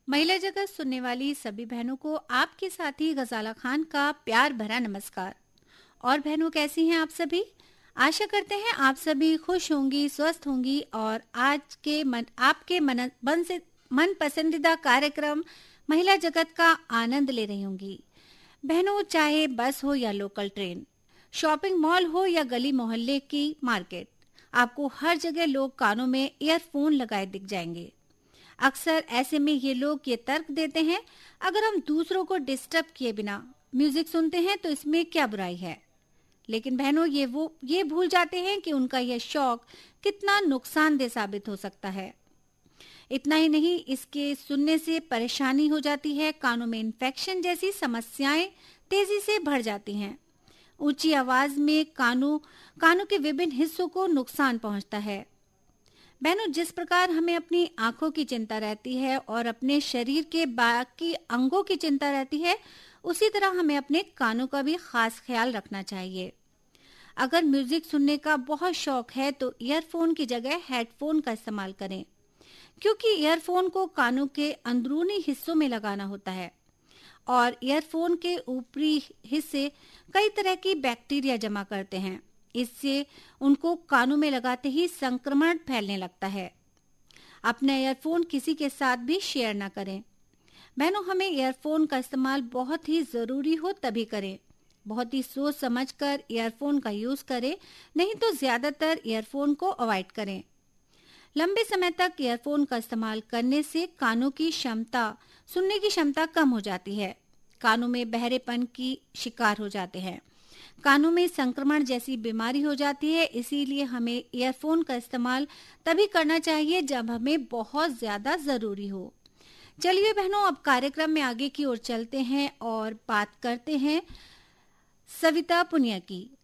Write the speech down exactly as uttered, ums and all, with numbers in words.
महिला जगत सुनने वाली सभी बहनों को आपके साथी गजाला खान का प्यार भरा नमस्कार। और बहनों, कैसी हैं आप सभी? आशा करते हैं आप सभी खुश होंगी, स्वस्थ होंगी और आज के मन आपके मन मन से मन पसंदीदा कार्यक्रम महिला जगत का आनंद ले रही होंगी। बहनों, चाहे बस हो या लोकल ट्रेन, शॉपिंग मॉल हो या गली मोहल्ले की मार्केट, आपको हर जगह लोग कानों में ईयरफोन लगाए दिख जाएंगे। अक्सर ऐसे में ये लोग ये तर्क देते हैं, अगर हम दूसरों को डिस्टर्ब किए बिना म्यूजिक सुनते हैं तो इसमें क्या बुराई है। लेकिन बहनों, ये वो ये भूल जाते हैं कि उनका यह शौक कितना नुकसानदेह साबित हो सकता है। इतना ही नहीं, इसके सुनने से परेशानी हो जाती है, कानों में इन्फेक्शन जैसी समस्याएं तेजी से बढ़ जाती हैं। ऊंची आवाज में कानों कानों के विभिन्न हिस्सों को नुकसान पहुंचता है। बहनों, जिस प्रकार हमें अपनी आंखों की चिंता रहती है और अपने शरीर के बाकी अंगों की चिंता रहती है, उसी तरह हमें अपने कानों का भी खास ख्याल रखना चाहिए। अगर म्यूजिक सुनने का बहुत शौक है तो ईयरफोन की जगह हेडफोन का इस्तेमाल करें, क्योंकि ईयरफोन को कानों के अंदरूनी हिस्सों में लगाना होता है और ईयरफोन के ऊपरी हिस्से कई तरह की बैक्टीरिया जमा करते हैं। इससे उनको कानों में लगाते ही संक्रमण फैलने लगता है। अपना ईयरफोन किसी के साथ भी शेयर ना करें। बहनों, हमें ईयरफोन का इस्तेमाल बहुत ही जरूरी हो तभी करें। बहुत ही सोच समझकर ईयरफोन का यूज करें, नहीं तो ज्यादातर ईयरफोन को अवॉइड करें। लंबे समय तक ईयरफोन का इस्तेमाल करने से कानों की क्षमता सुनने की क्षमता कम हो जाती है। कानों में बहरेपन की शिकार हो जाते हैं। कानों में संक्रमण जैसी बीमारी हो जाती है। इसीलिए हमें ईयरफोन का इस्तेमाल तभी करना चाहिए जब हमें बहुत ज्यादा जरूरी हो। चलिए बहनों, अब कार्यक्रम में आगे की ओर चलते हैं और बात करते हैं सविता पुनिया की।